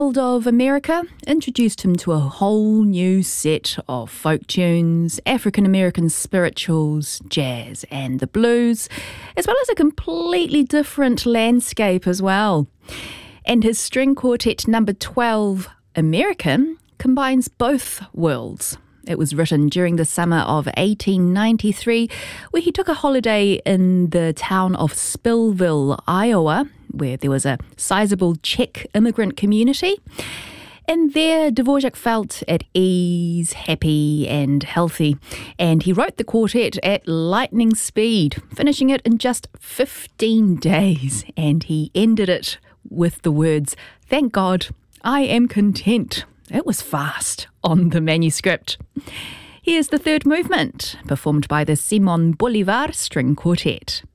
of America introduced him to a whole new set of folk tunes, African-American spirituals, jazz and the blues, as well as a completely different landscape as well. And his string quartet number 12, American, combines both worlds. It was written during the summer of 1893, where he took a holiday in the town of Spillville, Iowa, where there was a sizable Czech immigrant community. And there, Dvorak felt at ease, happy and healthy. And he wrote the quartet at lightning speed, finishing it in just 15 days. And he ended it with the words, "Thank God, I am content." It was fast on the manuscript. Here's the third movement, performed by the Simon Bolivar String Quartet.